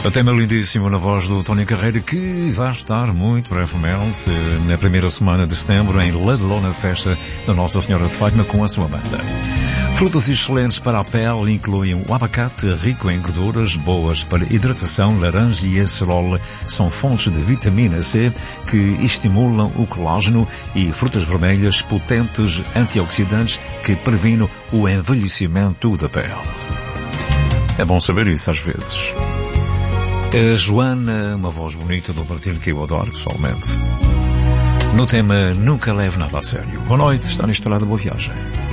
O tema lindíssimo na voz do Tony Carreira, que vai estar muito brevemente na primeira semana de setembro em Ladló, na festa da Nossa Senhora de Fátima, com a sua banda. Frutos excelentes para a pele incluem o abacate, rico em gorduras, boas para hidratação, laranja e acerola são fontes de vitamina C que estimulam o colágeno, e frutas vermelhas, potentes antioxidantes que previnem o envelhecimento da pele. É bom saber isso às vezes. A Joana, uma voz bonita do Brasil que eu adoro pessoalmente. No tema Nunca Leve Nada a Sério. Boa noite, está instalada, boa viagem.